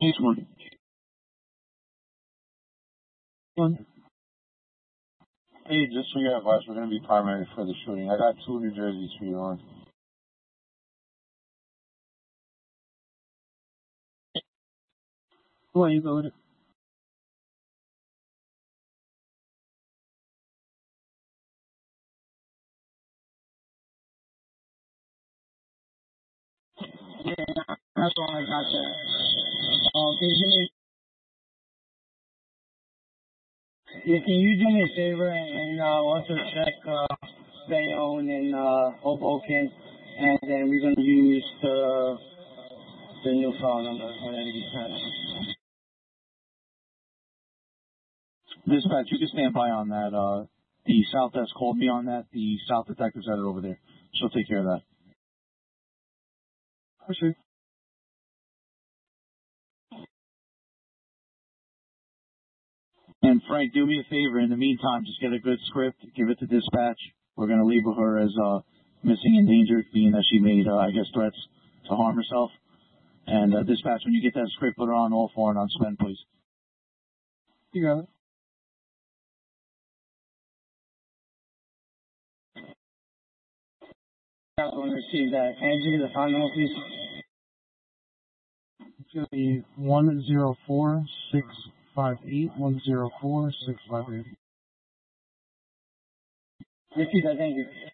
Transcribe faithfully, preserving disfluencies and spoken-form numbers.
Each one. One. Hey, just so you have us, we're going to be primary for the shooting. I got two New Jerseys for you on. Go on, you go with it. Yeah, that's all I got there. Um, can you do me, yeah, can you do me a favor and, and uh, also check uh, Bayonne and uh, Hoboken, and then we're gonna use the the new phone number whenever you can. Dispatch, you can stand by on that. Uh, the South Desk called me on that. The South Detective's headed over there. She'll take care of that. For sure. And Frank, do me a favor. In the meantime, just get a good script, give it to dispatch. We're going to label her as uh, missing and endangered, being that she made, uh, I guess, threats to harm herself. And uh, dispatch, when you get that script, put her on all four and on spend, please. You got it. I want to receive that. Can you give me the phone number, please? It's going to be one zero four six five eight one zero four six five eight. Repeat that. Thank you.